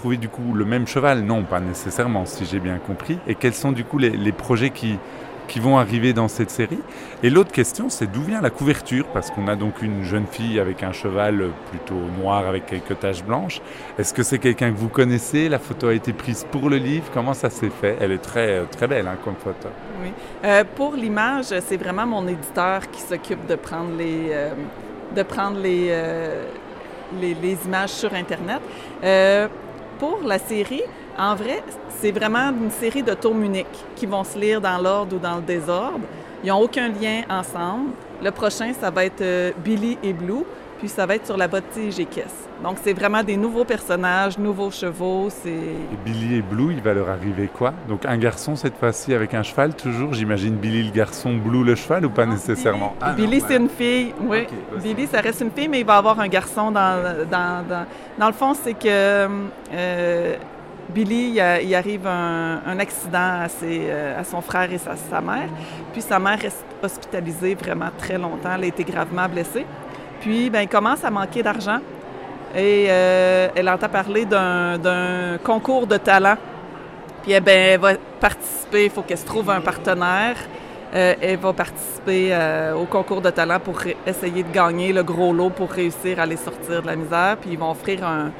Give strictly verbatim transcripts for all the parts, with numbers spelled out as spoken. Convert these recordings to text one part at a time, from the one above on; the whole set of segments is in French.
Trouver du coup le même cheval? Non, pas nécessairement, si j'ai bien compris. Et quels sont du coup les, les projets qui, qui vont arriver dans cette série? Et l'autre question, c'est d'où vient la couverture? Parce qu'on a donc une jeune fille avec un cheval plutôt noir avec quelques taches blanches. Est-ce que c'est quelqu'un que vous connaissez? La photo a été prise pour le livre. Comment ça s'est fait? Elle est très, très belle hein, comme photo. Oui. Euh, pour l'image, c'est vraiment mon éditeur qui s'occupe de prendre les, euh, de prendre les, euh, les, les images sur Internet. Euh, Pour la série, en vrai, c'est vraiment une série de tomes uniques qui vont se lire dans l'ordre ou dans le désordre. Ils n'ont aucun lien ensemble. Le prochain, ça va être euh, Billy et Blue, puis ça va être sur la bottige équestre. Donc, c'est vraiment des nouveaux personnages, nouveaux chevaux. C'est... Et Billy et Blue, il va leur arriver quoi? Donc un garçon cette fois-ci avec un cheval toujours? J'imagine Billy le garçon, Blue le cheval ou pas non, nécessairement? Billy, ah, Billy non, c'est ouais. une fille, oui. Okay, Billy, ça reste une fille, mais il va avoir un garçon dans... Dans, dans, dans le fond, c'est que euh, Billy, il, a, il arrive un, un accident à, ses, à son frère et sa, sa mère. Puis sa mère reste hospitalisée vraiment très longtemps. Elle a été gravement blessée. Puis, ben, il commence à manquer d'argent. Et euh, elle entend parler d'un, d'un concours de talent. Puis eh ben, elle va participer, il faut qu'elle se trouve un partenaire. Euh, elle va participer euh, au concours de talent pour ré- essayer de gagner le gros lot pour réussir à les sortir de la misère. Puis ils vont offrir un,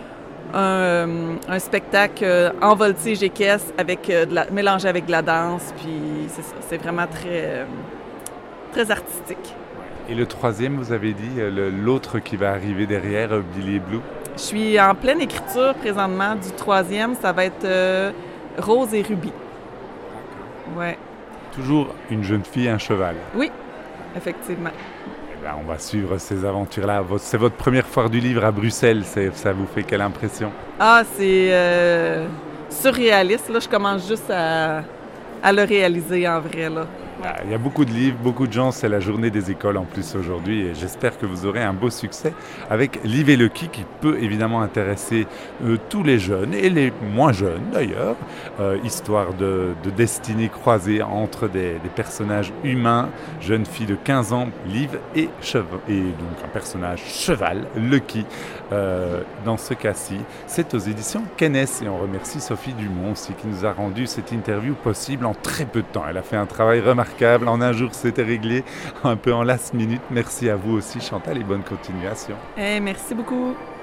un, un spectacle en voltige équestre avec, euh, de la, mélangé avec de la danse. Puis c'est ça, c'est vraiment très, euh, très artistique. Et le troisième, vous avez dit, le, l'autre qui va arriver derrière, Billy et Blue? Je suis en pleine écriture présentement du troisième. Ça va être euh, Rose et Ruby. Ouais. Toujours une jeune fille, un cheval? Oui, effectivement. Eh bien, on va suivre ces aventures-là. C'est votre première foire du livre à Bruxelles. C'est, ça vous fait quelle impression? Ah, c'est euh, surréaliste. Là, je commence juste à, à le réaliser en vrai, là. Il y a beaucoup de livres, beaucoup de gens, c'est la journée des écoles en plus aujourd'hui et j'espère que vous aurez un beau succès avec Liv et Lucky qui peut évidemment intéresser euh, tous les jeunes et les moins jeunes d'ailleurs, euh, histoire de, de destinée croisée entre des, des personnages humains, jeune fille de quinze ans, Liv et cheval, et donc un personnage cheval, Lucky. Euh, dans ce cas-ci, c'est aux éditions Kennes et on remercie Sophie Dumont aussi qui nous a rendu cette interview possible en très peu de temps. Elle a fait un travail remarquable. En un jour, c'était réglé, un peu en last minute. Merci à vous aussi, Chantal, et bonne continuation. Hey, merci beaucoup.